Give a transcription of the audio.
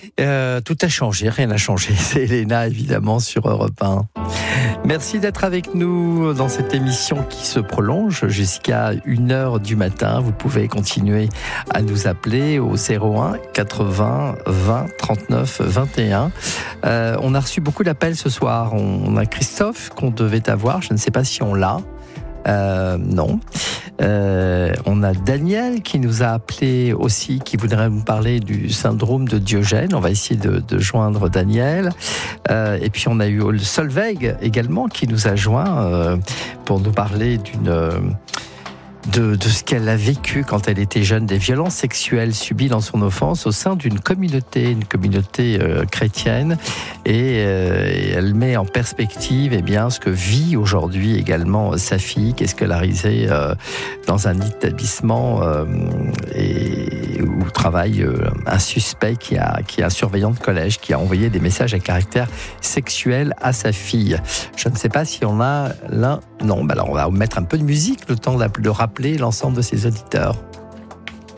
Tout a changé, rien n'a changé. C'est Elena, évidemment, sur Europe 1. Merci d'être avec nous dans cette émission qui se prolonge jusqu'à 1h du matin. Vous pouvez continuer à nous appeler au 01 80 20 39 21. On a reçu beaucoup d'appels ce soir. On a Christophe qu'on devait avoir. Je ne sais pas si on l'a. Non. On a Daniel qui nous a appelé aussi, qui voudrait nous parler du syndrome de Diogène. On va essayer de joindre Daniel. Et puis on a eu Solveig également qui nous a joint pour nous parler de ce qu'elle a vécu quand elle était jeune, des violences sexuelles subies dans son enfance au sein d'une communauté chrétienne, et elle met en perspective ce que vit aujourd'hui également sa fille, qu'est-ce qu'elle a réalisé dans un établissement où travaille un suspect qui est un surveillant de collège qui a envoyé des messages à caractère sexuel à sa fille. Je ne sais pas si on a l'un. Non, alors on va mettre un peu de musique, le temps de rappeler l'ensemble de ses auditeurs.